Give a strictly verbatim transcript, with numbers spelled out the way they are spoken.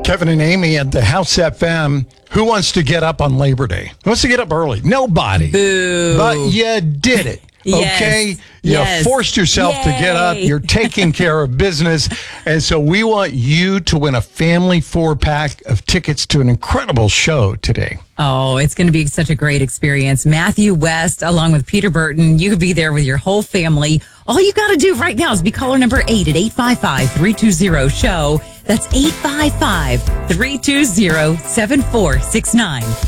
Kevin and Amy at the House F M. Who wants to get up on Labor Day? Who wants to get up early? Nobody. Boo. But you did it. Okay, Yes. you Yes. forced yourself Yay. to get up. You're taking care of business. And so we want you to win a family four pack of tickets to an incredible show today. Oh, it's going to be such a great experience. Matthew West, along with Peter Burton, you could be there with your whole family. All you got to do right now is be caller number eight at eight five five, three two zero, show. That's eight five five, three two zero, seven four six nine.